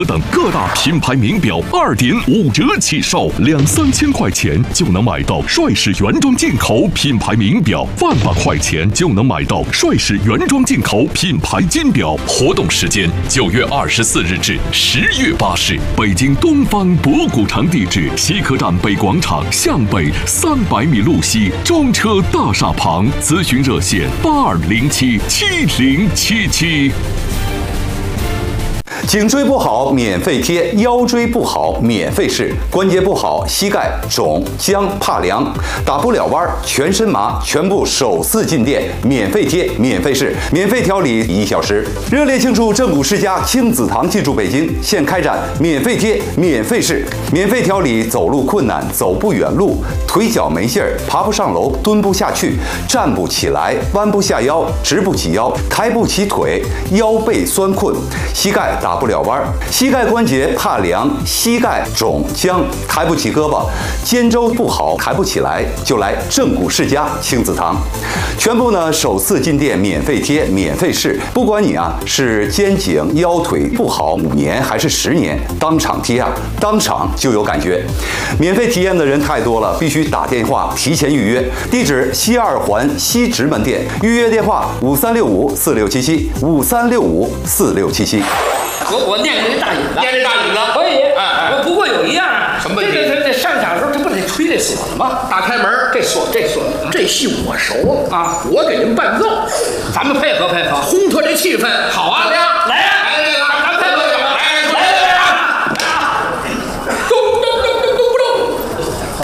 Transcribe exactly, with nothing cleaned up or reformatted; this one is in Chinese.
等各大品牌名表二点五折起售，两三千块钱就能买到帅士原装进口品牌名表，万把块钱就能买到帅士原装进口品牌金表。活动时间九月二十四日至十月八日，北京东方博古城地址：西客站北广场向北三百米路西中车大厦旁。咨询热线：八二零七七零七七。 颈椎不好免费贴，腰椎不好免费试，关节不好膝盖肿僵怕凉打不了弯全身麻，全部首次进店免费贴免费试，免费调理一小时。热烈庆祝正骨世家亲子堂进驻北京，现开展免费贴免费试，免费调理走路困难、走不远路、腿脚没劲儿、爬不上楼、蹲不下去、站不起来、弯不下腰、直不起腰、抬不起腿、腰背酸困、膝盖打不了弯，膝盖关节怕凉、膝盖肿僵、抬不起胳膊、肩周不好、抬不起来，就来正骨世家亲子堂。全部呢首次进店免费贴免费试，不管你啊是肩颈腰腿不好五年还是十年，当场贴啊，当场就有感觉。免费体验的人太多了，必须打电话提前预约。地址：西二环西直门店，预约电话：五三六五四六七七五三六五四六七七。 我我念这大引子， 念这大引子可以。 哎哎， 我不过有一样啊， 什么问题？ 这这这上场的时候，他不得吹这唢呐吗？ 大开门， 这唢这唢呐， 这戏我熟啊， 我给您伴奏， 咱们配合配合， 烘托这气氛。 好啊， 来呀， 来呀。